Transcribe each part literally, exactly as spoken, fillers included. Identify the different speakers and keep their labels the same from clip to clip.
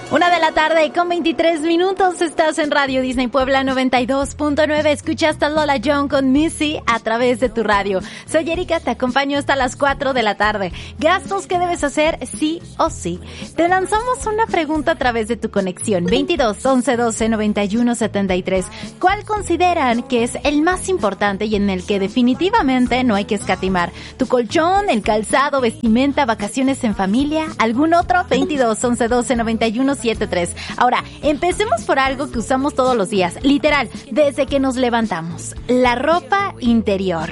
Speaker 1: Una de la tarde con veintitrés minutos, estás en Radio Disney Puebla noventa y dos punto nueve. Escuchas a Lola Young con Missy a través de tu radio. Soy Erika, te acompaño hasta las cuatro de la tarde. Gastos que debes hacer sí o sí. Te lanzamos una pregunta a través de tu conexión veintidós, once, doce, noventa y uno, setenta y tres. ¿Cuál consideran que es el más importante y en el que definitivamente no hay que escatimar? ¿Tu colchón, el calzado, vestimenta, vacaciones en familia? ¿Algún otro? veintidós, once, doce, noventa y uno, setenta y tres. Ahora, empecemos por algo que usamos todos los días, literal, desde que nos levantamos. La ropa interior.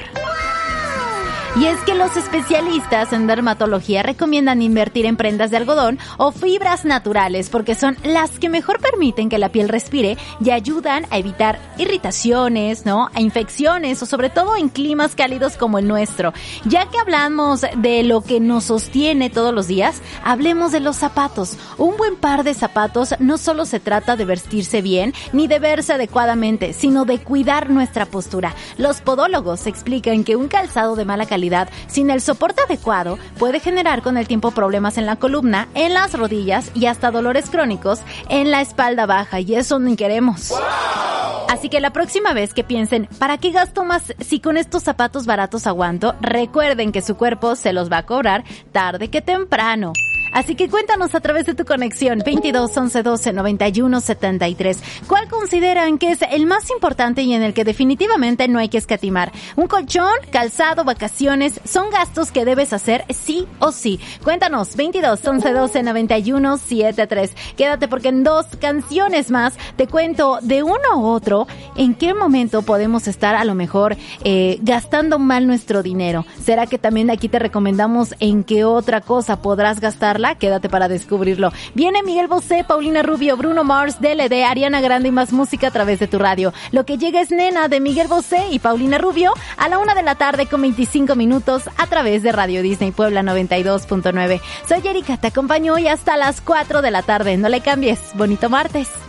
Speaker 1: Y es que los especialistas en dermatología recomiendan invertir en prendas de algodón o fibras naturales porque son las que mejor permiten que la piel respire y ayudan a evitar irritaciones, ¿no? A infecciones o sobre todo en climas cálidos como el nuestro. Ya que hablamos de lo que nos sostiene todos los días, hablemos de los zapatos. Un buen par de zapatos no solo se trata de vestirse bien ni de verse adecuadamente, sino de cuidar nuestra postura. Los podólogos explican que un calzado de mala calidad sin el soporte adecuado puede generar con el tiempo problemas en la columna, en las rodillas y hasta dolores crónicos en la espalda baja, y eso ni queremos. ¡Wow! Así que la próxima vez que piensen, ¿para qué gasto más si con estos zapatos baratos aguanto? Recuerden que su cuerpo se los va a cobrar tarde que temprano. Así que cuéntanos a través de tu conexión veintidós, once, doce, noventa y uno, setenta y tres. ¿Cuál consideran que es el más importante y en el que definitivamente no hay que escatimar? ¿Un colchón, calzado, vacaciones? Son gastos que debes hacer sí o sí. Cuéntanos, veintidós, once, doce, noventa y uno, setenta y tres. Quédate porque en dos canciones más te cuento de uno u otro en qué momento podemos estar a lo mejor eh, gastando mal nuestro dinero. ¿Será que también aquí te recomendamos en qué otra cosa podrás gastarla? Quédate para descubrirlo. Viene Miguel Bosé, Paulina Rubio, Bruno Mars, D L D, Ariana Grande y más música a través de tu radio. Lo que llega es Nena de Miguel Bosé y Paulina Rubio a la una de la tarde con veinticinco minutos a través de Radio Disney Puebla noventa y dos punto nueve. Soy Erika, te acompaño hoy hasta las cuatro de la tarde. No le cambies. Bonito martes.